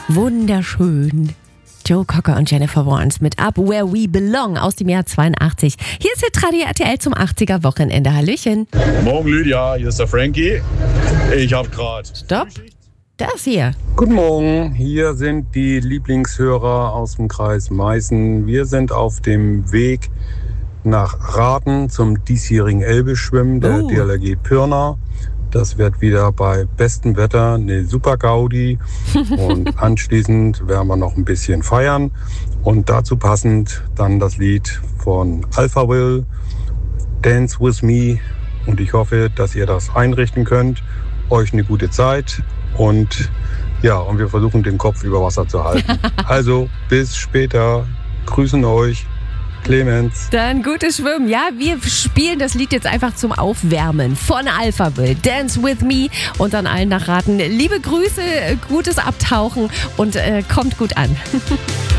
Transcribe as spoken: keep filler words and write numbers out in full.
Wunderschön. Joe Cocker und Jennifer Warnes mit Up Where We Belong aus dem Jahr zweiundachtzig. Hier ist der Radio R T L zum achtziger-Wochenende. Hallöchen. Morgen Lydia, hier ist der Frankie. Ich hab grad... Stopp. Das hier. Guten Morgen, hier sind die Lieblingshörer aus dem Kreis Meißen. Wir sind auf dem Weg nach Raten zum diesjährigen Elbe-Schwimmen der Oh. D L R G Pirna. Das wird wieder bei bestem Wetter eine super Gaudi und anschließend werden wir noch ein bisschen feiern und dazu passend dann das Lied von Alphaville, Dance With Me, und ich hoffe, dass ihr das einrichten könnt, euch eine gute Zeit und ja, und wir versuchen den Kopf über Wasser zu halten. Also bis später, grüßen euch. Clemens. Dann gutes Schwimmen. Ja, wir spielen das Lied jetzt einfach zum Aufwärmen von Alphaville. Dance With Me und dann allen nach Raten. Liebe Grüße, gutes Abtauchen und äh, kommt gut an.